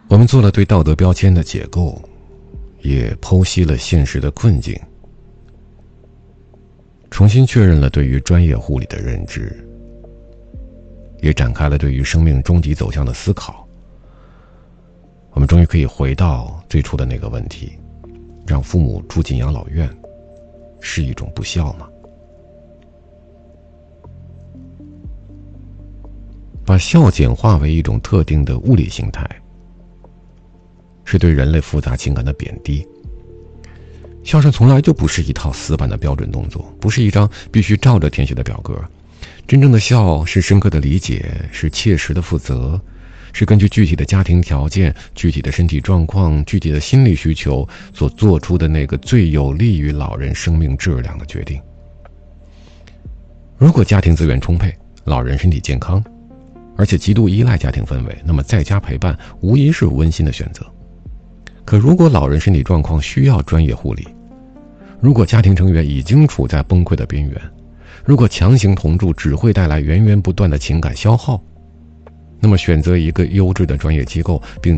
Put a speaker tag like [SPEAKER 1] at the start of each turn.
[SPEAKER 1] 我们做了对道德标签的解构，也剖析了现实的困境，重新确认了对于专业护理的认知，也展开了对于生命终极走向的思考。我们终于可以回到最初的那个问题，让父母住进养老院是一种不孝吗？把孝简化为一种特定的物理形态，是对人类复杂情感的贬低。孝顺从来就不是一套死板的标准动作，不是一张必须照着填写的表格。真正的孝是深刻的理解，是切实的负责，是根据具体的家庭条件、具体的身体状况、具体的心理需求所做出的那个最有利于老人生命质量的决定。如果家庭资源充沛，老人身体健康，而且极度依赖家庭氛围，那么在家陪伴无疑是温馨的选择。可如果老人身体状况需要专业护理，如果家庭成员已经处在崩溃的边缘，如果强行同住只会带来源源不断的情感消耗，那么选择一个优质的专业机构，并